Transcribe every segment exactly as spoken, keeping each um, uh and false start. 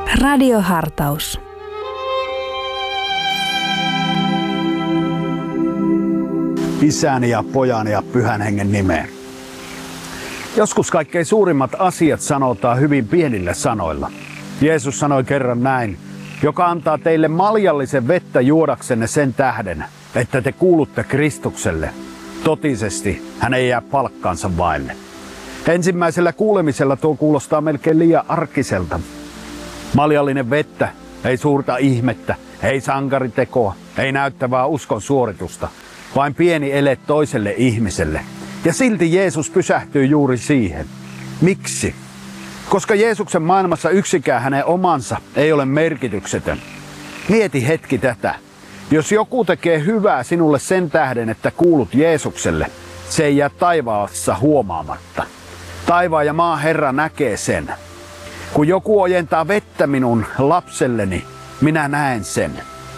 Radiohartaus. Isän ja Pojan ja Pyhän Hengen nimeen. Joskus kaikkein suurimmat asiat sanotaan hyvin pienillä sanoilla. Jeesus sanoi kerran näin: joka antaa teille maljallisen vettä juodaksenne sen tähden, että te kuulutte Kristukselle. Totisesti hän ei jää palkkaansa vaille. Ensimmäisellä kuulemisella tuo kuulostaa melkein liian arkiselta. Maljallinen vettä, ei suurta ihmettä, ei sankaritekoa, ei näyttävää uskon suoritusta, vain pieni ele toiselle ihmiselle. Ja silti Jeesus pysähtyy juuri siihen. Miksi? Koska Jeesuksen maailmassa yksikään hänen omansa ei ole merkityksetön. Mieti hetki tätä. Jos joku tekee hyvää sinulle sen tähden, että kuulut Jeesukselle, se ei jää taivaassa huomaamatta. Taivaan ja maan Herra näkee sen. Kun joku ojentaa vettä minun lapselleni, minä näen sen.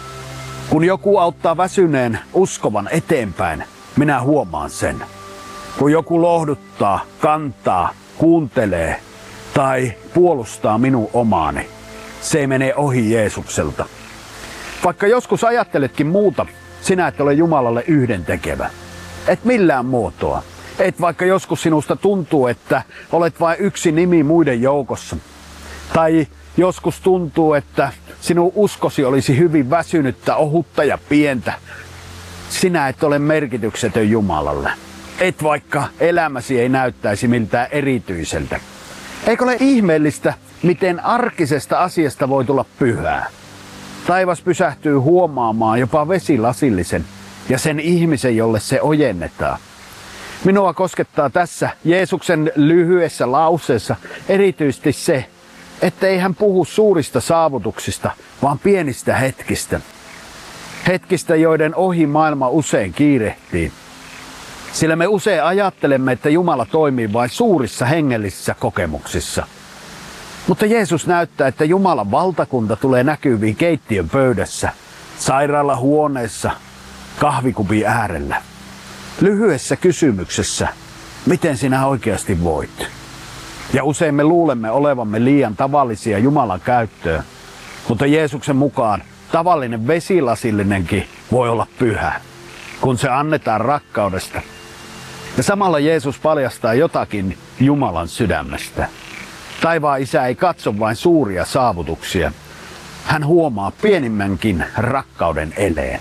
Kun joku auttaa väsyneen uskovan eteenpäin, minä huomaan sen. Kun joku lohduttaa, kantaa, kuuntelee tai puolustaa minun omaani, se ei mene ohi Jeesukselta. Vaikka joskus ajatteletkin muuta, sinä et ole Jumalalle yhdentekevä. Et millään muotoa. Et vaikka joskus sinusta tuntuu, että olet vain yksi nimi muiden joukossa. Tai joskus tuntuu, että sinun uskosi olisi hyvin väsynyttä, ohutta ja pientä. Sinä et ole merkityksetön Jumalalle. Et vaikka elämäsi ei näyttäisi miltään erityiseltä. Eikö ole ihmeellistä, miten arkisesta asiasta voi tulla pyhää? Taivas pysähtyy huomaamaan jopa vesilasillisen ja sen ihmisen, jolle se ojennetaan. Minua koskettaa tässä Jeesuksen lyhyessä lauseessa erityisesti se, ettei hän puhu suurista saavutuksista, vaan pienistä hetkistä. Hetkistä, joiden ohi maailma usein kiirehtii. Sillä me usein ajattelemme, että Jumala toimii vain suurissa hengellisissä kokemuksissa. Mutta Jeesus näyttää, että Jumalan valtakunta tulee näkyviin keittiön pöydässä, sairaalahuoneessa, kahvikupin äärellä. Lyhyessä kysymyksessä, miten sinä oikeasti voit? Ja usein me luulemme olevamme liian tavallisia Jumalan käyttöön, mutta Jeesuksen mukaan tavallinen vesilasillinenkin voi olla pyhä, kun se annetaan rakkaudesta. Ja samalla Jeesus paljastaa jotakin Jumalan sydämestä. Taivaan Isä ei katso vain suuria saavutuksia. Hän huomaa pienimmänkin rakkauden eleen.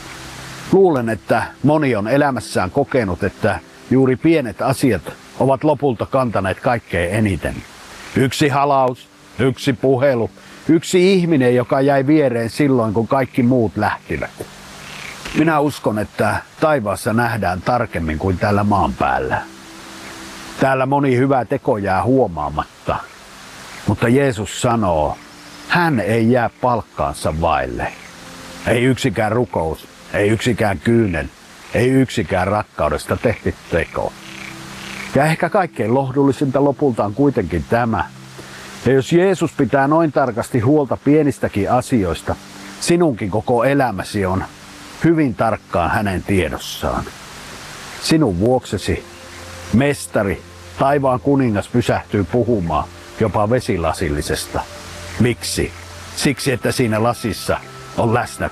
Luulen, että moni on elämässään kokenut, että juuri pienet asiat ovat lopulta kantaneet kaikkein eniten. Yksi halaus, yksi puhelu, yksi ihminen, joka jäi viereen silloin, kun kaikki muut lähtivät. Minä uskon, että taivaassa nähdään tarkemmin kuin täällä maan päällä. Täällä moni hyvä teko jää huomaamatta, mutta Jeesus sanoo, hän ei jää palkkaansa vaille. Ei yksikään rukous, ei yksikään kyynel, ei yksikään rakkaudesta tehty teko. Ja ehkä kaikkein lohdullisinta lopulta on kuitenkin tämä. Ja jos Jeesus pitää noin tarkasti huolta pienistäkin asioista, sinunkin koko elämäsi on hyvin tarkkaan hänen tiedossaan. Sinun vuoksesi mestari, taivaan kuningas pysähtyy puhumaan jopa vesilasillisesta. Miksi? Siksi, että siinä lasissa on läsnä